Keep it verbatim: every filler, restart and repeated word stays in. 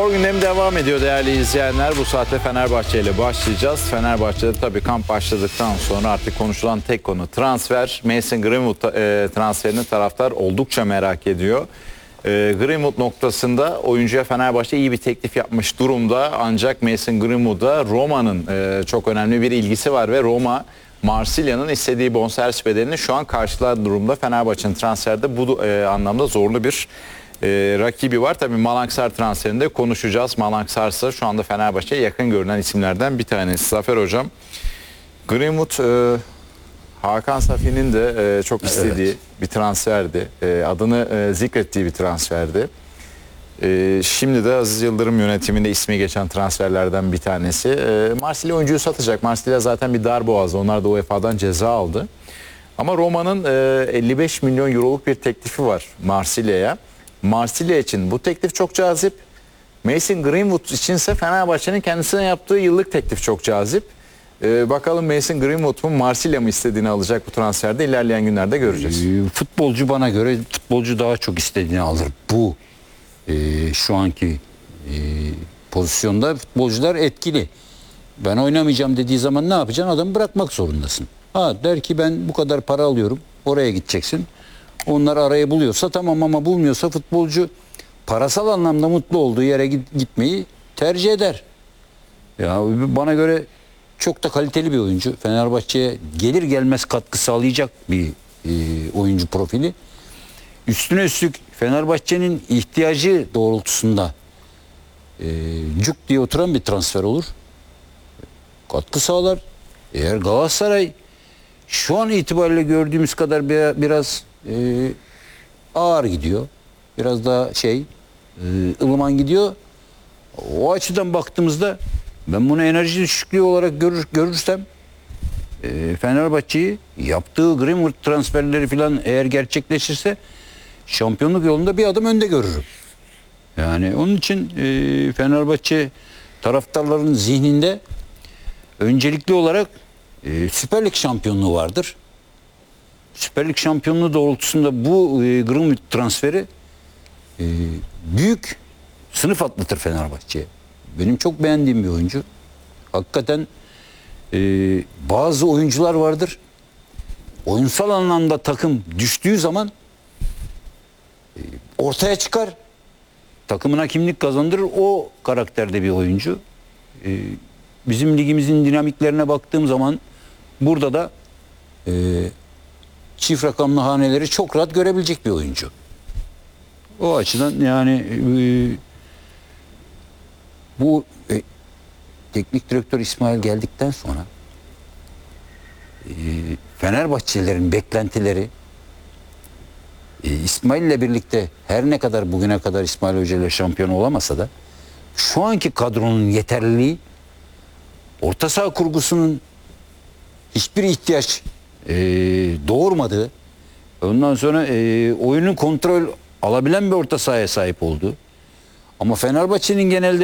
Spor gündemi devam ediyor değerli izleyenler. Bu saatte Fenerbahçe ile başlayacağız. Fenerbahçe'de tabii kamp başladıktan sonra artık konuşulan tek konu transfer. Mason Greenwood e, transferini taraftar oldukça merak ediyor. E, Greenwood noktasında oyuncuya Fenerbahçe iyi bir teklif yapmış durumda. Ancak Mason Greenwood'a Roma'nın e, çok önemli bir ilgisi var ve Roma Marsilya'nın istediği bonservis bedelini şu an karşılar durumda. Fenerbahçe'nin transferde bu e, anlamda zorlu bir Ee, rakibi var. Tabii Malanksar transferinde konuşacağız. Malanksar ise şu anda Fenerbahçe'ye yakın görünen isimlerden bir tanesi. Zafer Hocam, Greenwood e, Hakan Safi'nin de e, çok istediği evet. bir transferdi. E, adını e, zikrettiği bir transferdi. E, şimdi de Aziz Yıldırım yönetiminde ismi geçen transferlerden bir tanesi. E, Marsilya oyuncuyu satacak. Marsilya zaten bir darboğazdı. Onlar da U E F A'dan ceza aldı. Ama Roma'nın e, elli beş milyon euroluk bir teklifi var Marsilya'ya. Marsilya için bu teklif çok cazip. Mason Greenwood içinse Fenerbahçe'nin kendisine yaptığı yıllık teklif çok cazip. Ee, bakalım Mason Greenwood mu Marsilya mı istediğini alacak bu transferde, ilerleyen günlerde göreceğiz. Ee, futbolcu bana göre futbolcu daha çok istediğini alır. Bu e, şu anki e, pozisyonda futbolcular etkili. Ben oynamayacağım dediği zaman ne yapacaksın? Adamı bırakmak zorundasın. Ha der ki ben bu kadar para alıyorum. Oraya gideceksin. Onlar arayı buluyorsa tamam, ama bulmuyorsa futbolcu parasal anlamda mutlu olduğu yere gitmeyi tercih eder. Ya bana göre çok da kaliteli bir oyuncu. Fenerbahçe'ye gelir gelmez katkı sağlayacak bir e, oyuncu profili. Üstüne üstlük Fenerbahçe'nin ihtiyacı doğrultusunda e, cuk diye oturan bir transfer olur. Katkı sağlar. Eğer Galatasaray şu an itibariyle gördüğümüz kadar bir, biraz e, ağır gidiyor. Biraz daha şey e, ılıman gidiyor. O açıdan baktığımızda ben bunu enerji düşüklüğü olarak görür, görürsem e, Fenerbahçe'yi yaptığı Greenwood transferleri falan eğer gerçekleşirse şampiyonluk yolunda bir adım önde görürüm. Yani onun için e, Fenerbahçe taraftarların zihninde öncelikli olarak e, Süper Lig şampiyonluğu vardır. Süper Lig şampiyonluğu doğrultusunda bu e, Greenwood transferi e, büyük sınıf atlatır Fenerbahçe'ye. Benim çok beğendiğim bir oyuncu. Hakikaten e, bazı oyuncular vardır. Oyunsal anlamda takım düştüğü zaman e, ortaya çıkar. Takımına kimlik kazandırır. O karakterde bir oyuncu. E, bizim ligimizin dinamiklerine baktığım zaman burada da e, çift rakamlı haneleri çok rahat görebilecek bir oyuncu. O açıdan yani e, bu e, teknik direktör İsmail geldikten sonra e, Fenerbahçelilerin beklentileri e, İsmail ile birlikte her ne kadar bugüne kadar İsmail Hoca ile şampiyon olamasa da şu anki kadronun yeterliliği, orta saha kurgusunun hiçbir ihtiyaç e, doğurmadığı, ondan sonra e, oyunun kontrol alabilen bir orta sahaya sahip oldu. Ama Fenerbahçe'nin genelde